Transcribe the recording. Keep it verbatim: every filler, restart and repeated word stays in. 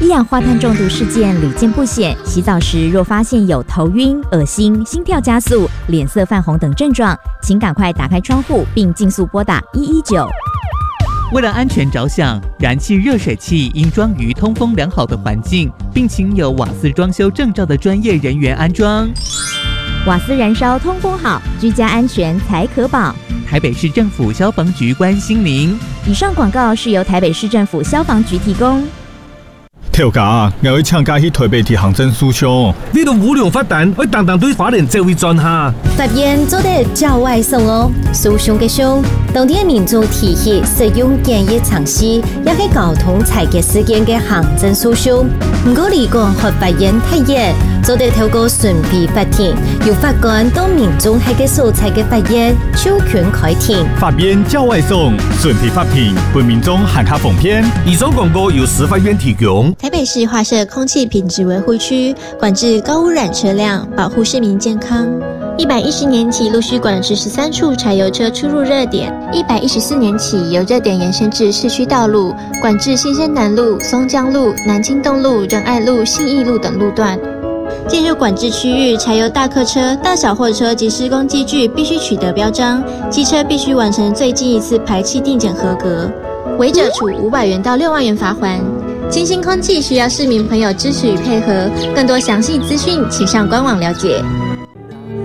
一氧化碳中毒事件屡见不鲜，洗澡时若发现有头晕、恶心、心跳加速、脸色泛红等症状，请赶快打开窗户并尽速拨打一一九。 为了安全着想，燃气热水器应装于通风良好的环境，并请有瓦斯装修证照的专业人员安装。 瓦斯燃烧通风好，居家安全才可保。 台北市政府消防局关心您。 以上广告是由台北市政府消防局提供。 跳架，我要请假去台北提行政诉讼。 你都无良发蛋，我当当对法院这位专下。 法院做得较外送哦，诉讼嘅凶，当地民众提起使用检疫常识，也係交通裁决事件嘅行政訴訟。唔過嚟講，和法院睇嘢，做得透過順備法庭，由法官到民眾喺嘅所在嘅法院授權開庭。 法院較外送，順備法庭，為民眾行下奉騙。 以上廣告由司法院提供。 台北市劃設空氣品質維護區，管制高污染車輛，保護市民健康。一百一十年起，陸續管制十三處柴油車出入熱點。一百一十四年起，由熱點延伸至市區道路，管制新生南路、松江路、南京東路、仁愛路、信義路等路段。進入管制區域，柴油大客車、大小貨車及施工機具必須取得標章，機車必須完成最近一次排氣定檢合格，違者處五百元到六萬元罰鍰。清新空氣需要市民朋友支持與配合，更多詳細資訊請上官網了解。